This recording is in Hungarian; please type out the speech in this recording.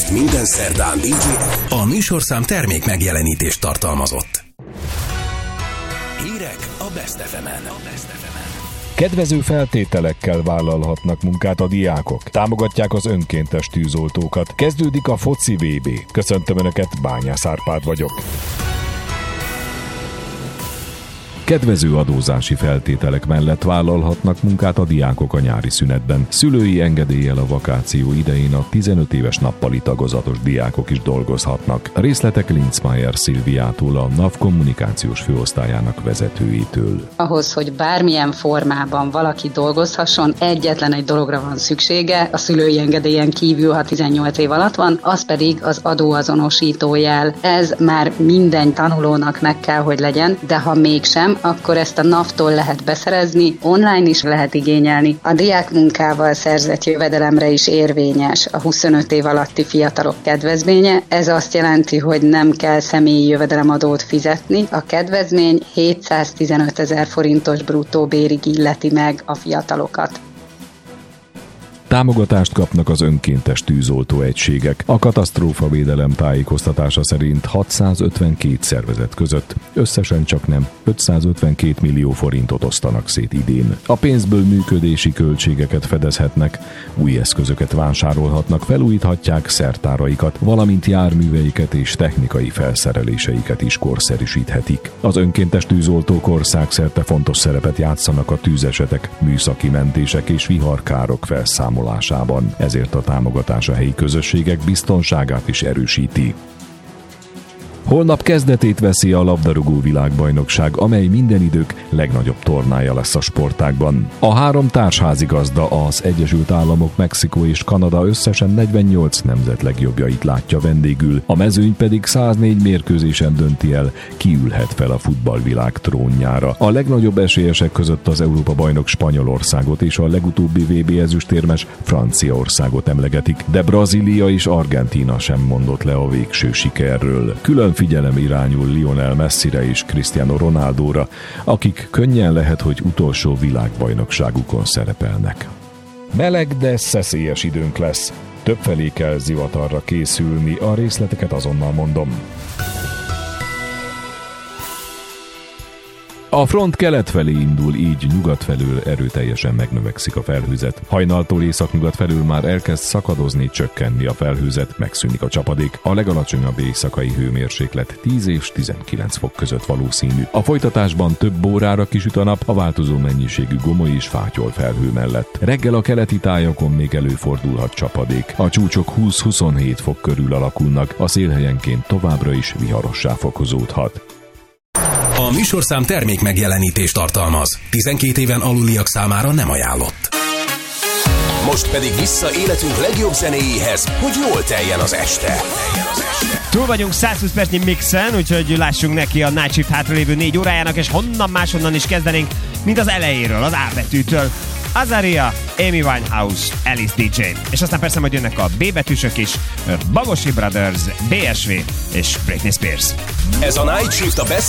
Most minden szerdán DJ. A műsorszám termék megjelenítést tartalmazott. Hírek a Best FM-en. Kedvező feltételekkel vállalhatnak munkát a diákok. Támogatják az önkéntes tűzoltókat. Kezdődik a foci VB. Köszöntöm Önöket, Bányász Árpád vagyok. Kedvező adózási feltételek mellett vállalhatnak munkát a diákok a nyári szünetben. Szülői engedéllyel a vakáció idején a 15 éves nappali tagozatos diákok is dolgozhatnak. Részletek Linzmeier Szilviától, a NAV kommunikációs főosztályának vezetőjétől. Ahhoz, hogy bármilyen formában valaki dolgozhasson, egyetlen egy dologra van szüksége, a szülői engedélyen kívül, ha 18 év alatt van, az pedig az adóazonosító jel. Ez már minden tanulónak meg kell, hogy legyen, de ha mégsem, akkor ezt a NAV-tól lehet beszerezni, online is lehet igényelni. A diákmunkával szerzett jövedelemre is érvényes a 25 év alatti fiatalok kedvezménye. Ez azt jelenti, hogy nem kell személyi jövedelemadót fizetni. A kedvezmény 715 000 forintos bruttó bérig illeti meg a fiatalokat. Támogatást kapnak az önkéntes tűzoltó egységek. A katasztrófavédelem tájékoztatása szerint 652 szervezet között összesen csaknem 552 millió forintot osztanak szét idén. A pénzből működési költségeket fedezhetnek, új eszközöket vásárolhatnak, felújíthatják szertáraikat, valamint járműveiket és technikai felszereléseiket is korszerűsíthetik. Az önkéntes tűzoltók országszerte fontos szerepet játszanak a tűzesetek, műszaki mentések és viharkárok felszámolásában. Ezért a támogatás a helyi közösségek biztonságát is erősíti. Holnap kezdetét veszi a labdarúgó világbajnokság, amely minden idők legnagyobb tornája lesz a sportágban. A 3 társházigazda, az Egyesült Államok, Mexikó és Kanada összesen 48 nemzet legjobbjait látja vendégül, a mezőny pedig 104 mérkőzésen dönti el, ki ülhet fel a futballvilág trónjára. A legnagyobb esélyesek között az Európa-bajnok Spanyolországot és a legutóbbi VB ezüstérmes Franciaországot emlegetik, de Brazília és Argentína sem mondott le a végső sikerről. Külön figyelem irányul Lionel Messire és Cristiano Ronaldóra, akik könnyen lehet, hogy utolsó világbajnokságukon szerepelnek. Meleg, de szeszélyes időnk lesz. Többfelé kell zivatarra készülni, a részleteket azonnal mondom. A front kelet felé indul, így nyugat felől erőteljesen megnövekszik a felhőzet. Hajnaltól északnyugat felől már elkezd szakadozni, csökkenni a felhőzet, megszűnik a csapadék. A legalacsonyabb éjszakai hőmérséklet 10 és 19 fok között valószínű. A folytatásban több órára kisüt a nap, a változó mennyiségű gomoly és fátyol felhő mellett. Reggel a keleti tájakon még előfordulhat csapadék. A csúcsok 20-27 fok körül alakulnak, a szél helyenként továbbra is viharossá fokozódhat. A műsorszám termék megjelenítést tartalmaz. 12 éven aluliak számára nem ajánlott. Most pedig vissza életünk legjobb zenéjéhez, hogy jól teljen az este. Túl vagyunk 120 percnyi mixen, úgyhogy lássunk neki a Night Shift hátralévő 4 órájának, és máshonnan is kezdenénk, mint az elejéről, az A betűtől. Azaria, Amy Winehouse, Alice DJ. És aztán persze majd jönnek a B betűsök is, Bagosi Brothers, BSV és Britney Spears. Ez a Night Shift a Best